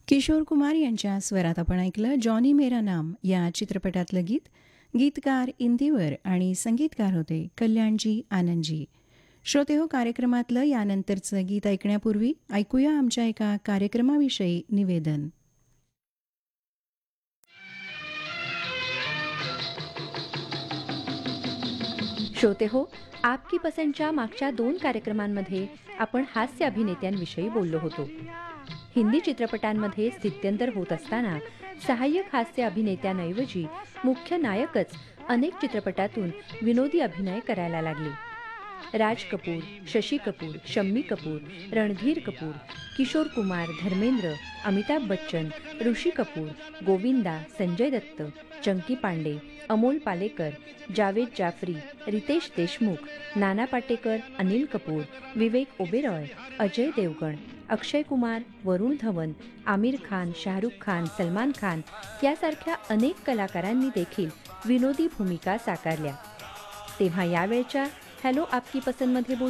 किशोर कुमार यांच्या स्वरात आपण ऐकलं जॉनी मेरा नाम या चित्रपटातलं गीत. गीतकार इंदिवर आणि संगीतकार होते कल्याणजी आनंदजी. श्रोते हो, कार्यक्रमातलं यानंतरचं गीत ऐकण्यापूर्वी ऐकूया आमच्या एका कार्यक्रमाविषयी निवेदन. श्रोते हो, आपकी पसंतच्या मागच्या 2 कार्यक्रमांमध्ये आपण हास्य अभिनेत्यांविषयी बोललो होतो. हिंदी चित्रपटांमध्ये स्थित्यंतर होत असताना सहाय्यक हास्य अभिनेत्यांऐवजी मुख्य नायकच अनेक चित्रपटातून विनोदी अभिनय करायला लागले. राज कपूर, शशी कपूर, शम्मी कपूर, रणधीर कपूर, किशोर कुमार, धर्मेंद्र, अमिताभ बच्चन, ऋषी कपूर, गोविंदा, संजय दत्त, चंकी पांडे, अमोल पालेकर, जावेद जाफरी, रितेश देशमुख, नाना पाटेकर, अनिल कपूर, विवेक ओबेरॉय, अजय देवगण, अक्षय कुमार, वरुण धवन, आमिर खान, शाहरुख खान, सलमान खान यासारख्या अनेक कलाकारांनी देखील विनोदी भूमिका साकारल्या. तेव्हा यावेळच्या हॅलो आपकी पसंतमध्ये